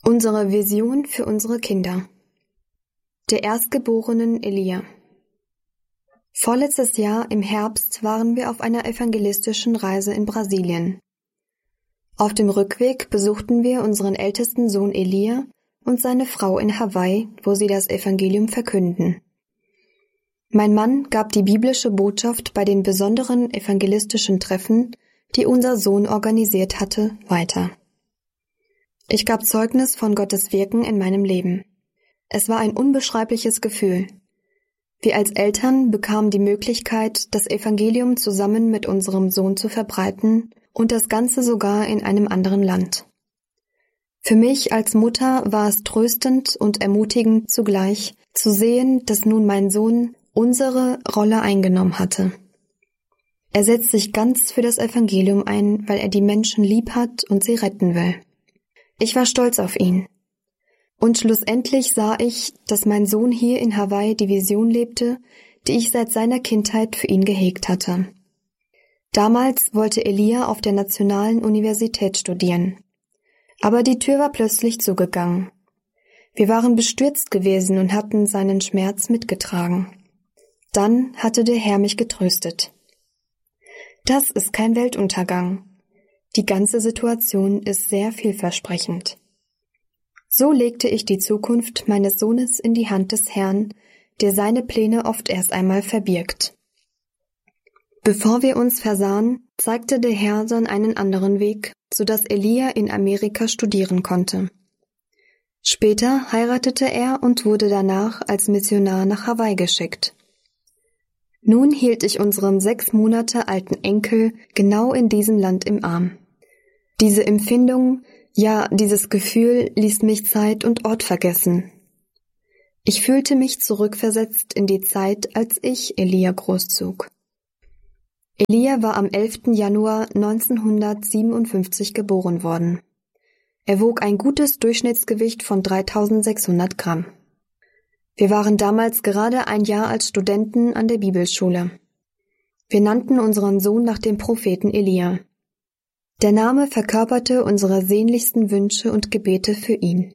Unsere Vision für unsere Kinder. Der erstgeborenen Elia. Vorletztes Jahr im Herbst waren wir auf einer evangelistischen Reise in Brasilien. Auf dem Rückweg besuchten wir unseren ältesten Sohn Elia und seine Frau in Hawaii, wo sie das Evangelium verkünden. Mein Mann gab die biblische Botschaft bei den besonderen evangelistischen Treffen, die unser Sohn organisiert hatte, weiter. Ich gab Zeugnis von Gottes Wirken in meinem Leben. Es war ein unbeschreibliches Gefühl. Wir als Eltern bekamen die Möglichkeit, das Evangelium zusammen mit unserem Sohn zu verbreiten und das Ganze sogar in einem anderen Land. Für mich als Mutter war es tröstend und ermutigend zugleich, zu sehen, dass nun mein Sohn unsere Rolle eingenommen hatte. Er setzt sich ganz für das Evangelium ein, weil er die Menschen lieb hat und sie retten will. Ich war stolz auf ihn. Und schlussendlich sah ich, dass mein Sohn hier in Hawaii die Vision lebte, die ich seit seiner Kindheit für ihn gehegt hatte. Damals wollte Elia auf der Nationalen Universität studieren. Aber die Tür war plötzlich zugegangen. Wir waren bestürzt gewesen und hatten seinen Schmerz mitgetragen. Dann hatte der Herr mich getröstet. Das ist kein Weltuntergang. Die ganze Situation ist sehr vielversprechend. So legte ich die Zukunft meines Sohnes in die Hand des Herrn, der seine Pläne oft erst einmal verbirgt. Bevor wir uns versahen, zeigte der Herr dann einen anderen Weg, sodass Elia in Amerika studieren konnte. Später heiratete er und wurde danach als Missionar nach Hawaii geschickt. Nun hielt ich unseren 6 Monate alten Enkel genau in diesem Land im Arm. Diese Empfindung, ja, dieses Gefühl ließ mich Zeit und Ort vergessen. Ich fühlte mich zurückversetzt in die Zeit, als ich Elia großzog. Elia war am 11. Januar 1957 geboren worden. Er wog ein gutes Durchschnittsgewicht von 3600 Gramm. Wir waren damals gerade ein Jahr als Studenten an der Bibelschule. Wir nannten unseren Sohn nach dem Propheten Elia. Der Name verkörperte unsere sehnlichsten Wünsche und Gebete für ihn.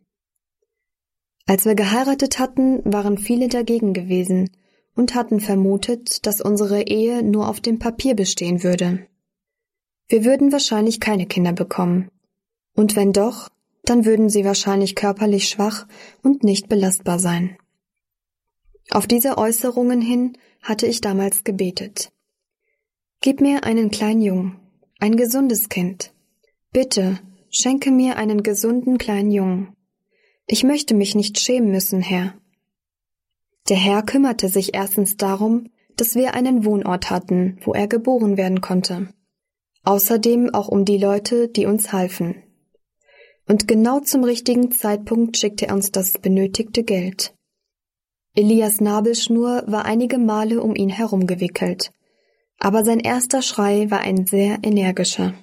Als wir geheiratet hatten, waren viele dagegen gewesen und hatten vermutet, dass unsere Ehe nur auf dem Papier bestehen würde. Wir würden wahrscheinlich keine Kinder bekommen. Und wenn doch, dann würden sie wahrscheinlich körperlich schwach und nicht belastbar sein. Auf diese Äußerungen hin hatte ich damals gebetet. Gib mir einen kleinen Jungen. Ein gesundes Kind. Bitte, schenke mir einen gesunden kleinen Jungen. Ich möchte mich nicht schämen müssen, Herr. Der Herr kümmerte sich erstens darum, dass wir einen Wohnort hatten, wo er geboren werden konnte. Außerdem auch um die Leute, die uns halfen. Und genau zum richtigen Zeitpunkt schickte er uns das benötigte Geld. Elias Nabelschnur war einige Male um ihn herum gewickelt. Aber sein erster Schrei war ein sehr energischer.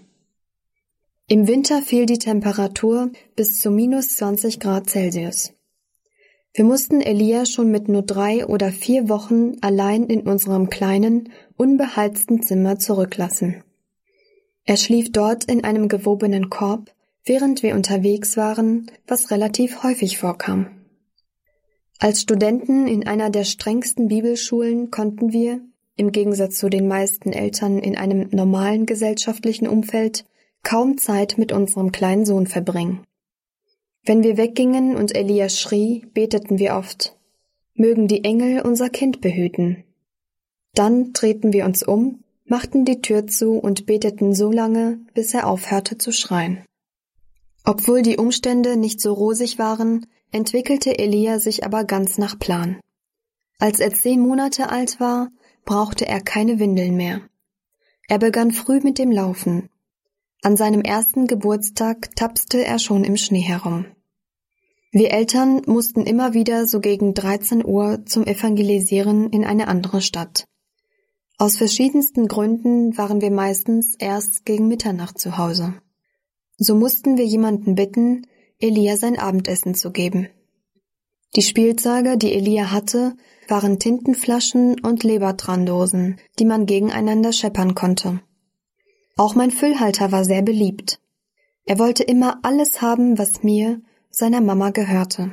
Im Winter fiel die Temperatur bis zu -20 Grad Celsius. Wir mussten Elia schon mit nur 3 oder 4 Wochen allein in unserem kleinen, unbeheizten Zimmer zurücklassen. Er schlief dort in einem gewobenen Korb, während wir unterwegs waren, was relativ häufig vorkam. Als Studenten in einer der strengsten Bibelschulen konnten wir, im Gegensatz zu den meisten Eltern in einem normalen gesellschaftlichen Umfeld, kaum Zeit mit unserem kleinen Sohn verbringen. Wenn wir weggingen und Elias schrie, beteten wir oft: Mögen die Engel unser Kind behüten. Dann drehten wir uns um, machten die Tür zu und beteten so lange, bis er aufhörte zu schreien. Obwohl die Umstände nicht so rosig waren, entwickelte Elia sich aber ganz nach Plan. Als er 10 Monate alt war, brauchte er keine Windeln mehr. Er begann früh mit dem Laufen. An seinem ersten Geburtstag tapste er schon im Schnee herum. Wir Eltern mussten immer wieder so gegen 13 Uhr zum Evangelisieren in eine andere Stadt. Aus verschiedensten Gründen waren wir meistens erst gegen Mitternacht zu Hause. So mussten wir jemanden bitten, Elia sein Abendessen zu geben. Die Spielzeuge, die Elia hatte, waren Tintenflaschen und Lebertrandosen, die man gegeneinander scheppern konnte. Auch mein Füllhalter war sehr beliebt. Er wollte immer alles haben, was mir seiner Mama gehörte.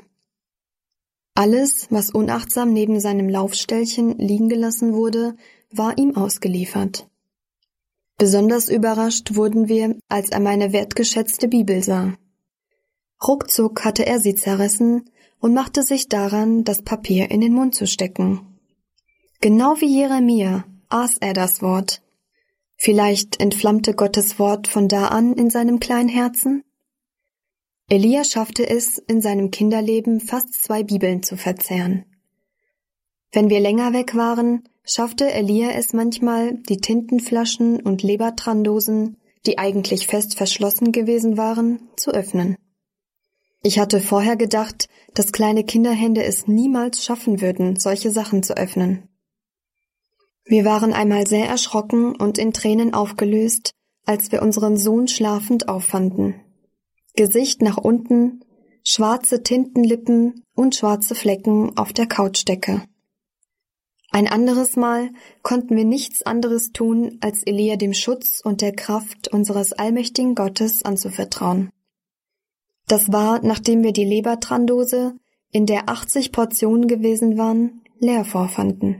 Alles, was unachtsam neben seinem Laufställchen liegen gelassen wurde, war ihm ausgeliefert. Besonders überrascht wurden wir, als er meine wertgeschätzte Bibel sah. Ruckzuck hatte er sie zerrissen und machte sich daran, das Papier in den Mund zu stecken. Genau wie Jeremia aß er das Wort. Vielleicht entflammte Gottes Wort von da an in seinem kleinen Herzen? Elia schaffte es, in seinem Kinderleben fast 2 Bibeln zu verzehren. Wenn wir länger weg waren, schaffte Elia es manchmal, die Tintenflaschen und Lebertran-Dosen, die eigentlich fest verschlossen gewesen waren, zu öffnen. Ich hatte vorher gedacht, dass kleine Kinderhände es niemals schaffen würden, solche Sachen zu öffnen. Wir waren einmal sehr erschrocken und in Tränen aufgelöst, als wir unseren Sohn schlafend auffanden. Gesicht nach unten, schwarze Tintenlippen und schwarze Flecken auf der Couchdecke. Ein anderes Mal konnten wir nichts anderes tun, als Elia dem Schutz und der Kraft unseres allmächtigen Gottes anzuvertrauen. Das war, nachdem wir die Lebertran-Dose, in der 80 Portionen gewesen waren, leer vorfanden.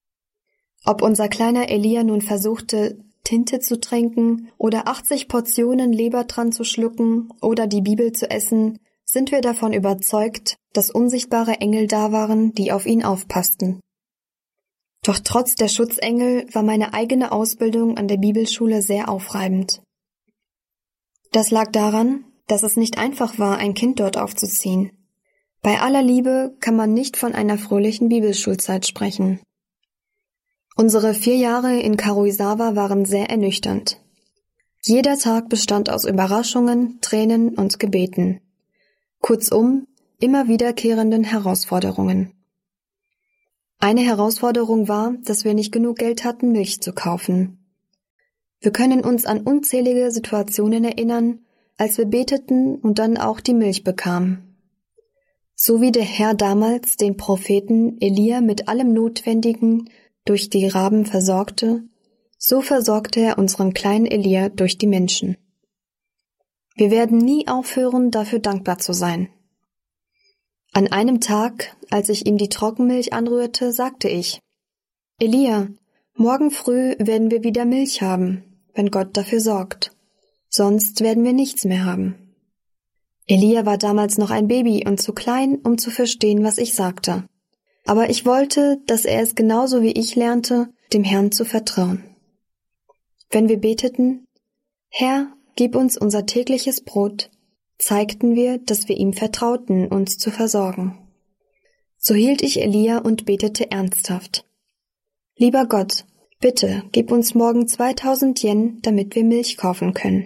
Ob unser kleiner Elia nun versuchte, Tinte zu tränken oder 80 Portionen Lebertran zu schlucken oder die Bibel zu essen, sind wir davon überzeugt, dass unsichtbare Engel da waren, die auf ihn aufpassten. Doch trotz der Schutzengel war meine eigene Ausbildung an der Bibelschule sehr aufreibend. Das lag daran, dass es nicht einfach war, ein Kind dort aufzuziehen. Bei aller Liebe kann man nicht von einer fröhlichen Bibelschulzeit sprechen. Unsere 4 Jahre in Karuizawa waren sehr ernüchternd. Jeder Tag bestand aus Überraschungen, Tränen und Gebeten. Kurzum, immer wiederkehrenden Herausforderungen. Eine Herausforderung war, dass wir nicht genug Geld hatten, Milch zu kaufen. Wir können uns an unzählige Situationen erinnern, als wir beteten und dann auch die Milch bekamen. So wie der Herr damals den Propheten Elia mit allem Notwendigen durch die Raben versorgte, so versorgte er unseren kleinen Elia durch die Menschen. Wir werden nie aufhören, dafür dankbar zu sein. An einem Tag, als ich ihm die Trockenmilch anrührte, sagte ich: Elia, morgen früh werden wir wieder Milch haben, wenn Gott dafür sorgt. Sonst werden wir nichts mehr haben. Elia war damals noch ein Baby und zu klein, um zu verstehen, was ich sagte. Aber ich wollte, dass er es genauso wie ich lernte, dem Herrn zu vertrauen. Wenn wir beteten, Herr, gib uns unser tägliches Brot, zeigten wir, dass wir ihm vertrauten, uns zu versorgen. So hielt ich Elia und betete ernsthaft. Lieber Gott, bitte gib uns morgen 2000 Yen, damit wir Milch kaufen können.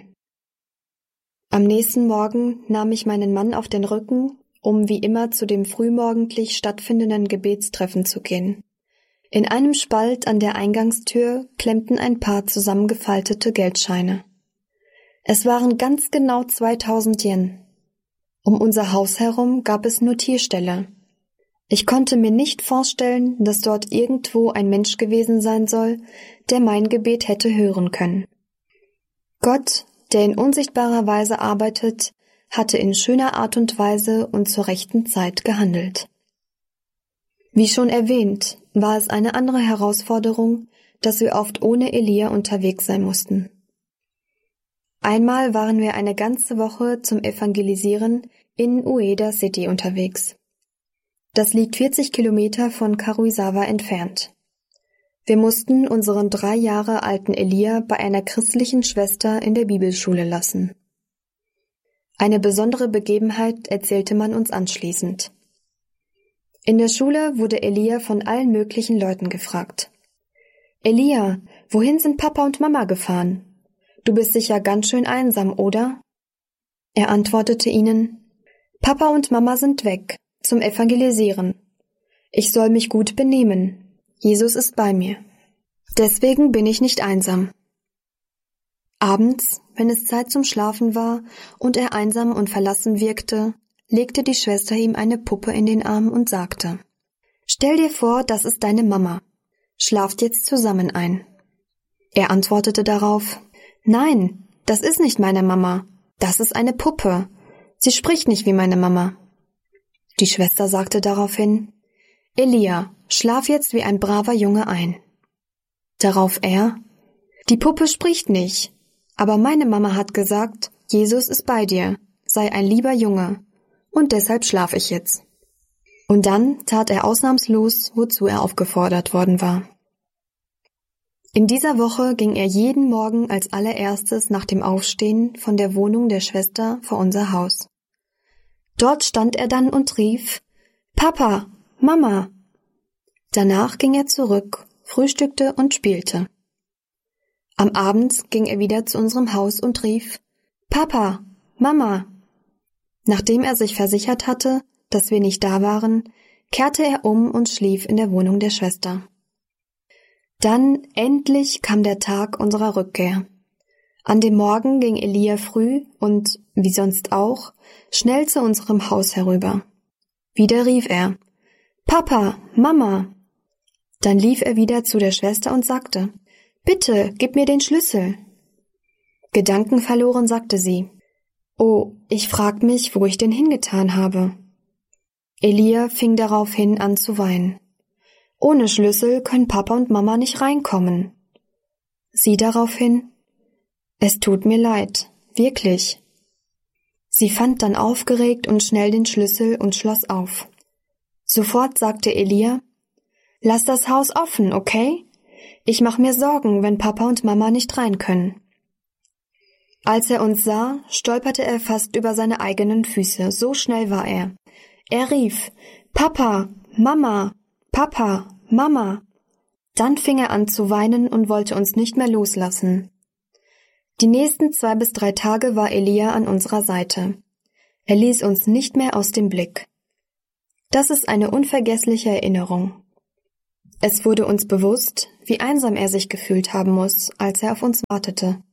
Am nächsten Morgen nahm ich meinen Mann auf den Rücken, um wie immer zu dem frühmorgendlich stattfindenden Gebetstreffen zu gehen. In einem Spalt an der Eingangstür klemmten ein paar zusammengefaltete Geldscheine. Es waren ganz genau 2000 Yen. Um unser Haus herum gab es Notierstelle. Ich konnte mir nicht vorstellen, dass dort irgendwo ein Mensch gewesen sein soll, der mein Gebet hätte hören können. Gott, der in unsichtbarer Weise arbeitet, hatte in schöner Art und Weise und zur rechten Zeit gehandelt. Wie schon erwähnt, war es eine andere Herausforderung, dass wir oft ohne Elia unterwegs sein mussten. Einmal waren wir eine ganze Woche zum Evangelisieren in Ueda City unterwegs. Das liegt 40 Kilometer von Karuizawa entfernt. Wir mussten unseren 3 Jahre alten Elia bei einer christlichen Schwester in der Bibelschule lassen. Eine besondere Begebenheit erzählte man uns anschließend. In der Schule wurde Elia von allen möglichen Leuten gefragt. Elia, wohin sind Papa und Mama gefahren? Du bist sicher ganz schön einsam, oder? Er antwortete ihnen, Papa und Mama sind weg, zum Evangelisieren. Ich soll mich gut benehmen. Jesus ist bei mir. Deswegen bin ich nicht einsam. Abends, wenn es Zeit zum Schlafen war und er einsam und verlassen wirkte, legte die Schwester ihm eine Puppe in den Arm und sagte, »Stell dir vor, das ist deine Mama. Schlaft jetzt zusammen ein.« Er antwortete darauf, »Nein, das ist nicht meine Mama. Das ist eine Puppe. Sie spricht nicht wie meine Mama. Die Schwester sagte daraufhin: Elia, schlaf jetzt wie ein braver Junge ein. Darauf er: Die Puppe spricht nicht, aber meine Mama hat gesagt, Jesus ist bei dir, sei ein lieber Junge, und deshalb schlaf ich jetzt. Und dann tat er ausnahmslos, wozu er aufgefordert worden war. In dieser Woche ging er jeden Morgen als allererstes nach dem Aufstehen von der Wohnung der Schwester vor unser Haus. Dort stand er dann und rief: Papa, Mama! Danach ging er zurück, frühstückte und spielte. Am Abend ging er wieder zu unserem Haus und rief: Papa, Mama! Nachdem er sich versichert hatte, dass wir nicht da waren, kehrte er um und schlief in der Wohnung der Schwester. Dann endlich kam der Tag unserer Rückkehr. An dem Morgen ging Elia früh und, wie sonst auch, schnell zu unserem Haus herüber. Wieder rief er: Papa, Mama! Dann lief er wieder zu der Schwester und sagte: Bitte, gib mir den Schlüssel. Gedankenverloren sagte sie: Oh, ich frag mich, wo ich den hingetan habe. Elia fing daraufhin an zu weinen. Ohne Schlüssel können Papa und Mama nicht reinkommen. Sie daraufhin: Es tut mir leid, wirklich. Sie fand dann aufgeregt und schnell den Schlüssel und schloss auf. Sofort sagte Elia: Lass das Haus offen, okay? Ich mach mir Sorgen, wenn Papa und Mama nicht rein können. Als er uns sah, stolperte er fast über seine eigenen Füße, so schnell war er. Er rief: Papa, Mama, Papa, Mama. Dann fing er an zu weinen und wollte uns nicht mehr loslassen. Die nächsten 2 bis 3 Tage war Elia an unserer Seite. Er ließ uns nicht mehr aus dem Blick. Das ist eine unvergessliche Erinnerung. Es wurde uns bewusst, wie einsam er sich gefühlt haben muss, als er auf uns wartete.